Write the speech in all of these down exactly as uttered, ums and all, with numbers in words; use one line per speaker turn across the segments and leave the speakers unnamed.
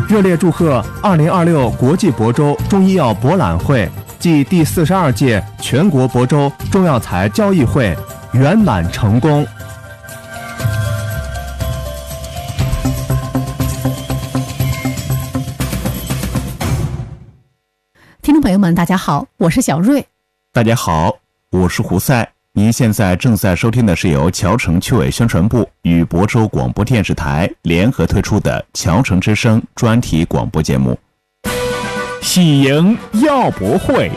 热烈祝贺二零二六国际亳州中医药博览会暨第四十二届全国亳州中药材交易会圆满成功。
听众朋友们，大家好，我是小瑞。
大家好，我是胡赛。您现在正在收听的是由侨城趣味宣传部与亳州广播电视台联合推出的侨城之声专题广播节目。喜迎药博会。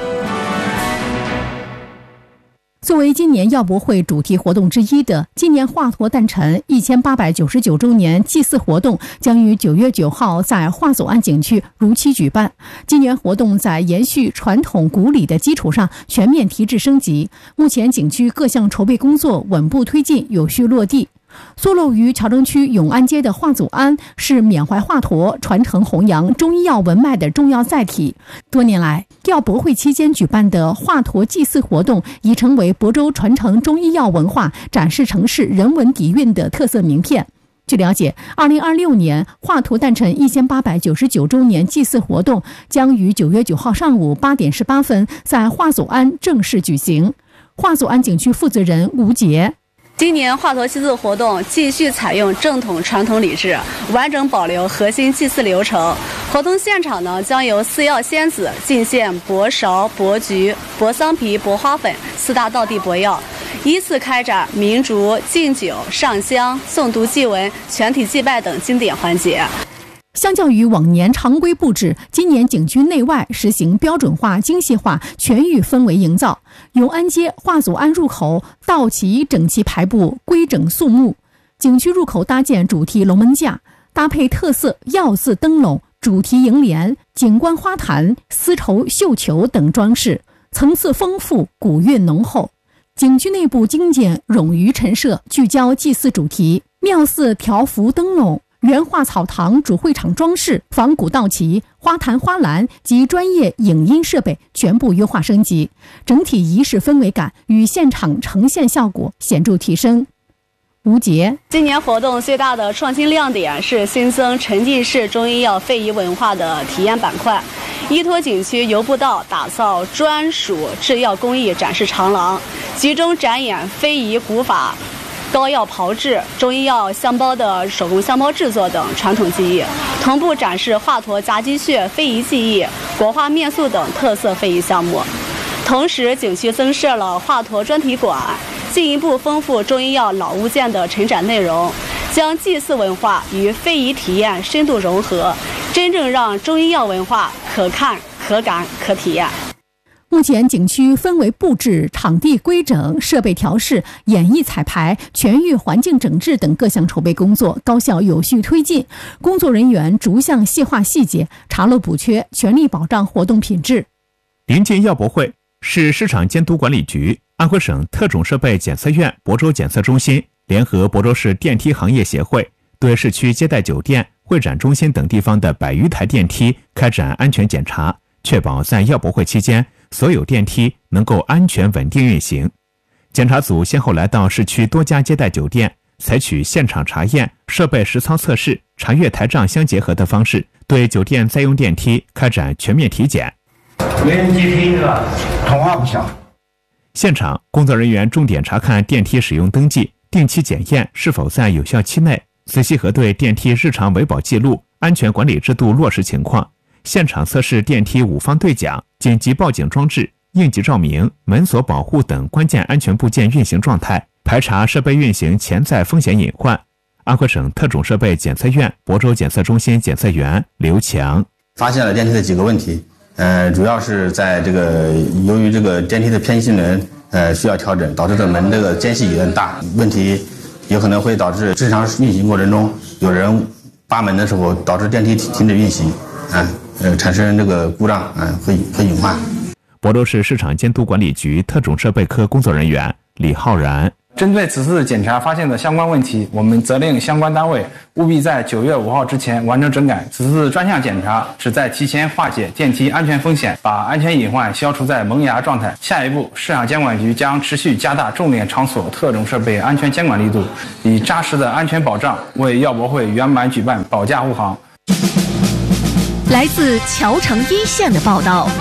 作为今年药博会主题活动之一的今年华佗诞辰一千八百九十九周年祭祀活动将于九月九号在华左岸景区如期举办。今年活动在延续传统古礼的基础上全面提质升级，目前景区各项筹备工作稳步推进，有序落地。坐落于侨城区永安街的华祖庵是缅怀华佗、传承弘扬中医药文脉的重要载体。多年来，药博会期间举办的华佗祭祀活动已成为亳州传承中医药文化、展示城市人文底蕴的特色名片。据了解，二零二六年华佗诞辰一千八百九十九周年祭祀活动将于九月九号上午八点十八分在华祖庵正式举行。华祖庵景区负责人吴杰。
今年华佗祭祀活动继续采用正统传统礼制，完整保留核心祭祀流程。活动现场呢，将由四药仙子进献柏芍、柏菊、柏桑皮、柏花粉四大道地柏药，依次开展鸣烛、敬酒、上香、诵读祭文、全体祭拜等经典环节。
相较于往年常规布置，今年景区内外实行标准化、精细化、全域氛围营造。永安街华祖庵入口道旗整齐排布，规整肃穆。景区入口搭建主题龙门架，搭配特色药字灯笼、主题楹联、景观花坛、丝绸绣球等装饰，层次丰富，古韵浓厚。景区内部精简冗余陈设，聚焦祭祀主题，庙寺条幅灯笼、原画草堂主会场装饰、仿古道旗、花坛花篮及专业影音设备全部优化升级，整体仪式氛围感与现场呈现效果显著提升。吴杰，
今年活动最大的创新亮点是新增沉浸式中医药非遗文化的体验板块，依托景区游步道打造专属制药工艺展示长廊，集中展演非遗古法、膏药炮制、中医药香包的手工香包制作等传统技艺，同步展示华佗夹击穴非遗技艺、国画面塑等特色非遗项目。同时，景区增设了华佗专题馆，进一步丰富中医药老物件的陈展内容，将祭祀文化与非遗体验深度融合，真正让中医药文化可看、可感、可体验。
目前景区氛围布置、场地规整、设备调试、演艺彩排、全域环境整治等各项筹备工作高效有序推进，工作人员逐项细化细节，查漏补缺，全力保障活动品质。
临近药博会，市市场监督管理局、安徽省特种设备检测院亳州检测中心联合亳州市电梯行业协会，对市区接待酒店、会展中心等地方的百余台电梯开展安全检查，确保在药博会期间所有电梯能够安全稳定运行。检查组先后来到市区多家接待酒店，采取现场查验、设备实操测试、查阅台账相结合的方式，对酒店在用电梯开展全面体检。
没人接梯是吧？通话不响。
现场工作人员重点查看电梯使用登记，定期检验是否在有效期内，仔细核对电梯日常维保记录、安全管理制度落实情况。现场测试电梯五方对讲、紧急报警装置、应急照明、门锁保护等关键安全部件运行状态，排查设备运行潜在风险隐患。安徽省特种设备检测院亳州检测中心检测员刘强
发现了电梯的几个问题，呃，主要是在这个由于这个电梯的偏心轮呃需要调整，导致这门这个间隙有点大，问题有可能会导致正常运行过程中有人扒门的时候导致电梯停止运行，啊、呃，产生这个故障，啊、呃，和和隐患。
亳州市市场监督管理局特种设备科工作人员李浩然。
针对此次检查发现的相关问题，我们责令相关单位务必在九月五号之前完成整改。此次专项检查旨在提前化解电梯安全风险，把安全隐患消除在萌芽状态。下一步，市场监管局将持续加大重点场所特种设备安全监管力度，以扎实的安全保障为药博会圆满举办保驾护航。
来自桥城一线的报道。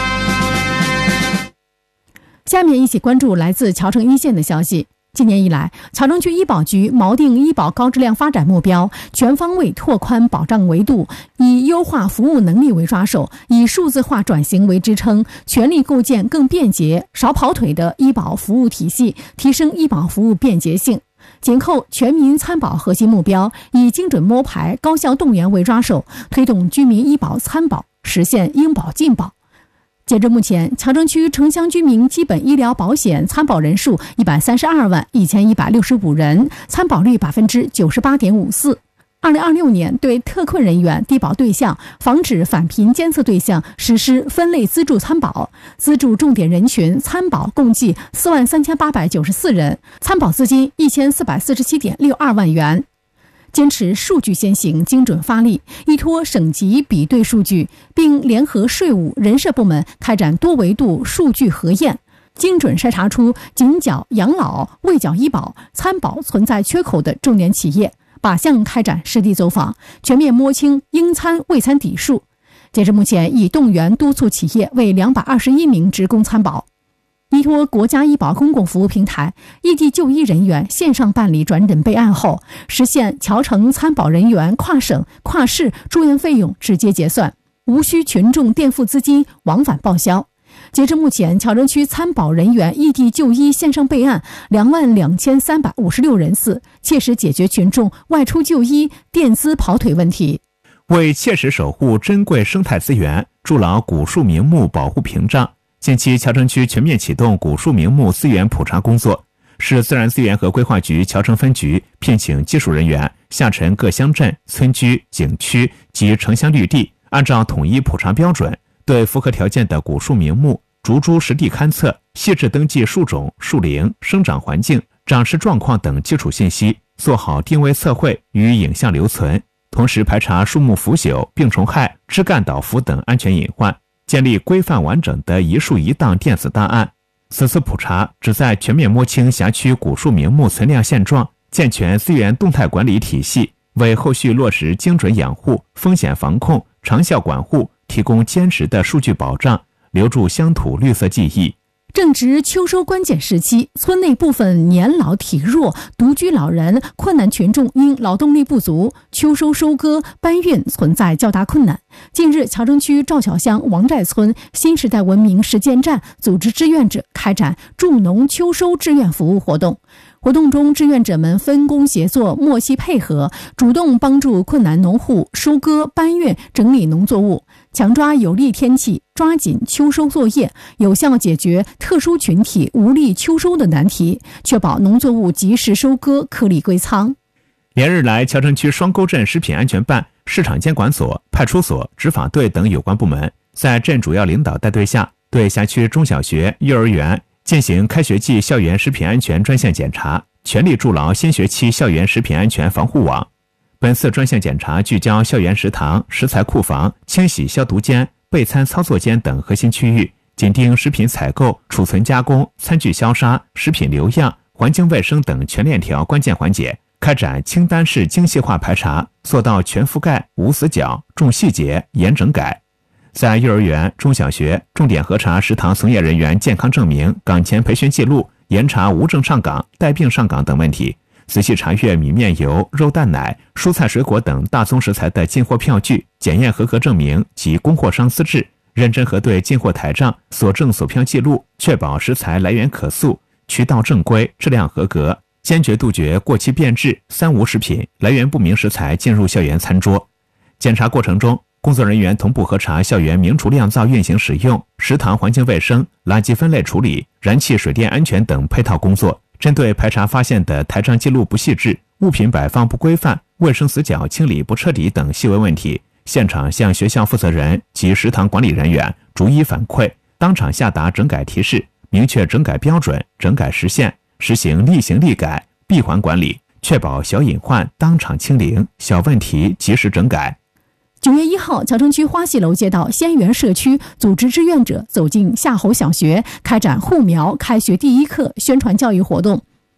下面一起关注来自桥城一线的消息。今年以来，桥城区医保局锚定医保高质量发展目标，全方位拓宽保障维度，以优化服务能力为抓手，以数字化转型为支撑，全力构建更便捷、少跑腿的医保服务体系，提升医保服务便捷性。紧扣全民参保核心目标，以精准摸排、高效动员为抓手，推动居民医保参保，实现应保尽保。截至目前，桥城区城乡居民基本医疗保险参保人数一百三十二万一千一百六十五人，参保率百分之九十八点五四。二零二六年对特困人员、低保对象、防止返贫监测对象实施分类资助参保，资助重点人群参保共计四万三千八百九十四人，参保资金一千四百四十七点六二万元。坚持数据先行、精准发力，依托省级比对数据，并联合税务、人社部门开展多维度数据核验，精准筛查出仅缴养老、未缴医保、参保存在缺口的重点企业，靶向开展实地走访，全面摸清应参未参底数。截至目前，已动员督促企业为两百二十一名职工参保。依托国家医保公共服务平台，异地就医人员线上办理转诊备案后，实现桥城参保人员跨省、跨市住院费用直接结算，无需群众垫付资金往返报销。截至目前，桥城区参保人员异地就医线上备案两万两千三百五十六人次，切实解决群众外出就医垫资跑腿问题。
为切实守护珍贵生态资源，筑牢古树名木保护屏障，近期桥城区全面启动古树名木资源普查工作，市自然资源和规划局桥城分局聘请技术人员下沉各乡镇、村居、景区及城乡绿地，按照统一普查标准，对符合条件的古树名木逐株实地勘测，细致登记树种、树龄、生长环境、长势状况等基础信息，做好定位测绘与影像留存，同时排查树木腐朽、病虫害、枝干倒伏等安全隐患，建立规范完整的一树一档电子档案。此次普查旨在全面摸清辖区古树名木存量现状，健全资源动态管理体系，为后续落实精准养护、风险防控、长效管护提供坚实的数据保障，留住乡土绿色记忆。
正值秋收关键时期，村内部分年老体弱、独居老人、困难群众因劳动力不足，秋收收割、搬运存在较大困难。近日，桥城区赵桥乡王寨村新时代文明实践站组织志愿者开展助农秋收志愿服务活动。活动中，志愿者们分工协作、默契配合，主动帮助困难农户收割、搬运、整理农作物，强抓有利天气，抓紧秋收作业，有效解决特殊群体无力秋收的难题，确保农作物及时收割、颗粒归仓。
连日来，桥城区双沟镇食品安全办、市场监管所、派出所、执法队等有关部门在镇主要领导带队下，对辖区中小学、幼儿园进行开学季校园食品安全专项检查，全力筑牢新学期校园食品安全防护网。本次专项检查聚焦校园食堂、食材库房、清洗消毒间、备餐操作间等核心区域，紧盯食品采购、储存加工、餐具消杀、食品留样、环境卫生等全链条关键环节，开展清单式精细化排查，做到全覆盖、无死角、重细节、严整改。在幼儿园、中小学重点核查食堂从业人员健康证明、岗前培训记录，严查无证上岗、带病上岗等问题，仔细查阅米面油、肉蛋奶、蔬菜水果等大宗食材的进货票据、检验合格证明及供货商资质，认真核对进货台账、所证所票记录，确保食材来源可溯、渠道正规、质量合格，坚决杜绝过期变质、三无食品、来源不明食材进入校园餐桌。检查过程中，工作人员同步核查校园明厨酿造运行使用、食堂环境卫生、垃圾分类处理、燃气水电安全等配套工作，针对排查发现的台账记录不细致、物品摆放不规范、卫生死角清理不彻底等细微问题，现场向学校负责人及食堂管理人员逐一反馈，当场下达整改提示，明确整改标准、整改时限，实行立行立改、闭环管理，确保小隐患当场清零，小问题及时整改。
九月一号，桥城区花戏楼街道仙园社区组织志愿者走进夏侯小学，开展护苗开学第一课宣传教育活动。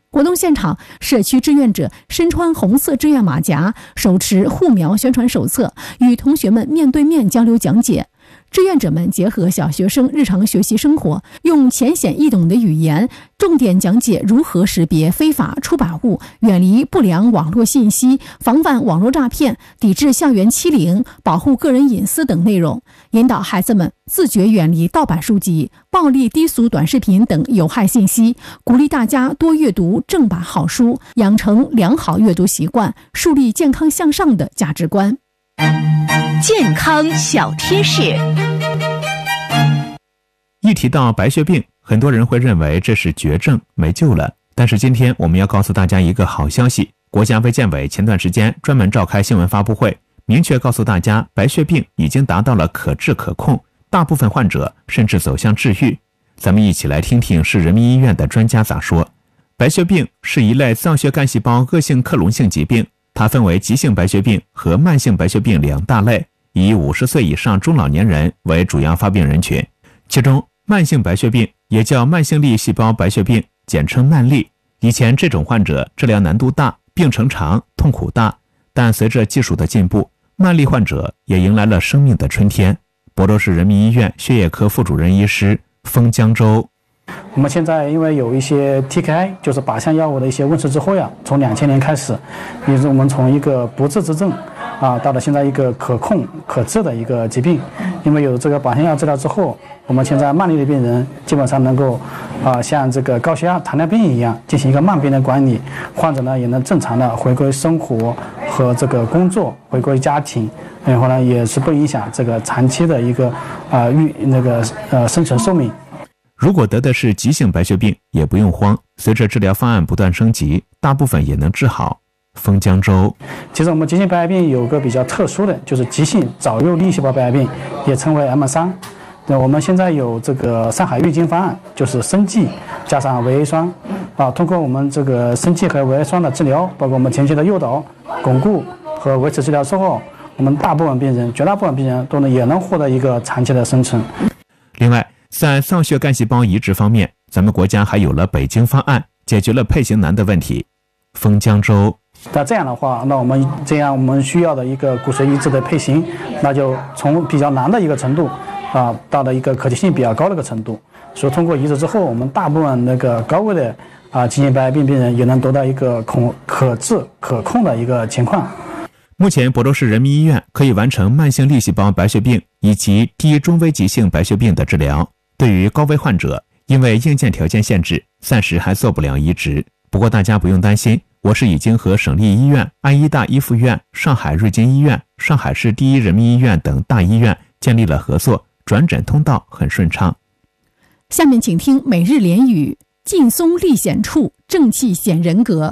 活动现场，社区志愿者身穿红色志愿马甲，手持护苗宣传手册，与同学们面对面交流讲解。志愿者们结合小学生日常学习生活，用浅显易懂的语言，重点讲解如何识别非法出版物，远离不良网络信息，防范网络诈骗，抵制校园欺凌，保护个人隐私等内容，引导孩子们自觉远离盗版书籍、暴力低俗短视频等有害信息，鼓励大家多阅读正版好书，养成良好阅读习惯，树立健康向上的价值观。
健康小贴士。
一提到白血病，很多人会认为这是绝症，没救了。但是今天我们要告诉大家一个好消息，国家卫健委前段时间专门召开新闻发布会，明确告诉大家，白血病已经达到了可治可控，大部分患者甚至走向治愈。咱们一起来听听市人民医院的专家咋说。白血病是一类脏血干细胞恶性克隆性疾病，它分为急性白血病和慢性白血病两大类，以五十岁以上中老年人为主要发病人群。其中慢性白血病也叫慢性粒细胞白血病，简称慢粒。以前这种患者治疗难度大，病程长，痛苦大，但随着技术的进步，慢粒患者也迎来了生命的春天。亳州市人民医院血液科副主任医师封江州，
我们现在因为有一些 T K I， 就是靶向药物的一些问世之后呀，从两千年开始，也是我们从一个不治之症啊，到了现在一个可控可治的一个疾病。因为有这个靶向药治疗之后，我们现在慢粒的病人基本上能够啊，像这个高血压、糖尿病一样进行一个慢病的管理，患者呢也能正常的回归生活和这个工作，回归家庭，然后呢也是不影响这个长期的一个啊预那个呃生存寿命。
如果得的是急性白血病，也不用慌，随着治疗方案不断升级，大部分也能治好。封江州，
其实我们急性白血病有个比较特殊的，就是急性早幼粒细胞白血病，也称为 M 三。那我们现在有这个上海预警方案，就是生技加上维 A 酸啊，通过我们这个生技和维 A 酸的治疗，包括我们前期的诱导、巩固和维持治疗之后，我们大部分病人、绝大部分病人都能也能获得一个长期的生存。
另外，在脏血干细胞移植方面，咱们国家还有了北京方案，解决了配型难的问题。封江州，
那这样的话，那我们这样我们需要的一个骨髓移植的配型，那就从比较难的一个程度啊，到了一个可及性比较高的一个程度。所以通过移植之后，我们大部分那个高危的啊急性白血病病人也能得到一个可可治可控的一个情况。
目前亳州市人民医院可以完成慢性粒细胞白血病以及低中危急性白血病的治疗。对于高危患者，因为硬件条件限制，暂时还做不了移植。不过大家不用担心，我市已经和省立医院、安医大医附院、上海瑞金医院、上海市第一人民医院等大医院建立了合作，转诊通道很顺畅。
下面请听每日联语：劲松立显处，正气显人格。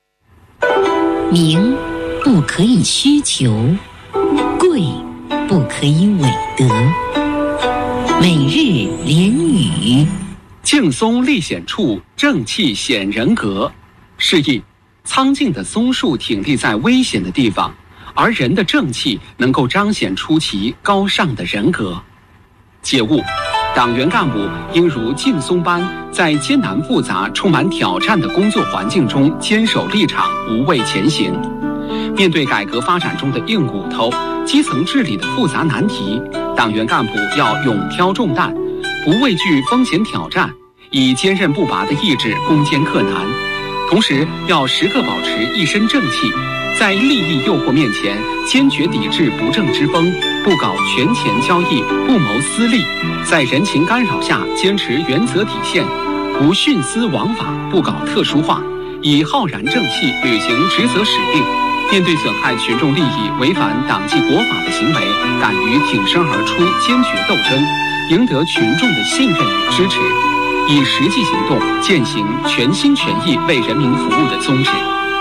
名不可以虚求，贵不可以伪德。每日联语：
劲松立显处，正气显人格。示意苍劲的松树挺立在危险的地方，而人的正气能够彰显出其高尚的人格。解悟：党员干部应如劲松般，在艰难复杂、充满挑战的工作环境中坚守立场，无畏前行。面对改革发展中的硬骨头、基层治理的复杂难题，党员干部要勇挑重担，不畏惧风险挑战，以坚韧不拔的意志攻坚克难。同时要时刻保持一身正气，在利益诱惑面前坚决抵制不正之风，不搞权钱交易，不谋私利，在人情干扰下坚持原则底线，不徇私枉法，不搞特殊化，以浩然正气履行职责使命。面对损害群众利益、违反党纪国法的行为，敢于挺身而出，坚决斗争，赢得群众的信任与支持，以实际行动践行全心全意为人民服务的宗旨。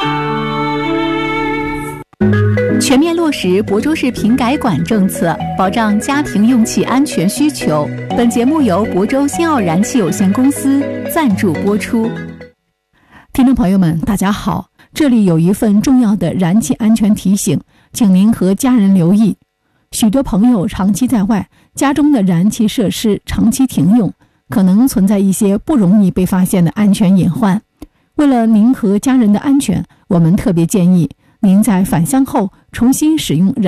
全面落实亳州市平改管政策，保障家庭用气安全需求。本节目由亳州新奥燃气有限公司赞助播出。
听众朋友们，大家好，这里有一份重要的燃气安全提醒，请您和家人留意。许多朋友长期在外，家中的燃气设施长期停用，可能存在一些不容易被发现的安全隐患。 为了您和家人的安全，我们特别建议您在返乡后重新使用